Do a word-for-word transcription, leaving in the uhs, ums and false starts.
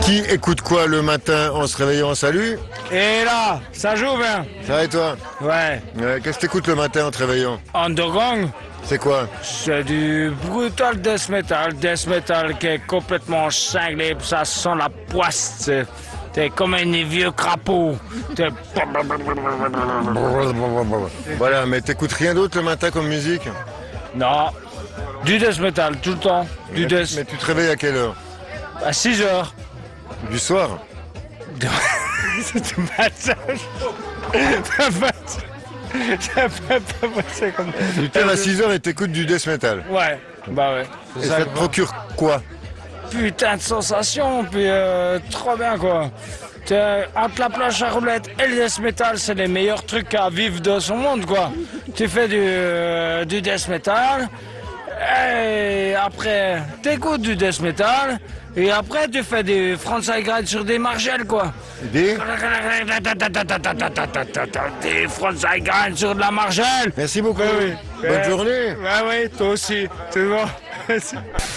Qui écoute quoi le matin en se réveillant? Salut. Et là, ça joue bien. Ça va et toi? Ouais. Ouais, qu'est-ce que t'écoutes le matin en te réveillant? Underground, C'est quoi? c'est du brutal death metal. Death metal qui est complètement cinglé, puis ça sent la poisse. T'sais. T'es comme un vieux crapaud. T'es... Voilà, mais t'écoutes rien d'autre le matin comme musique? Non, du death metal tout le temps. Du mais, death mais tu te réveilles à quelle heure? à six heures. Du soir? C'est du matin. Ça peut pas passer comme ça. Tu te lèves à six heures et t'écoutes du death metal. Ouais, bah ouais. Et C'est ça ça te que- procure quoi? Putain de sensation, puis euh, trop bien quoi. T'es- Entre la planche à roulettes et le death metal, c'est les meilleurs trucs à vivre de ce monde quoi. Tu fais du, euh, du death metal, et après t'écoutes du death metal, et après tu fais des frontside sur des margelles quoi. Des? Des frontside grind sur de la margelle. Merci beaucoup. Ouais, oui. Bonne Ouais. journée. Ouais, ouais, toi aussi. C'est bon.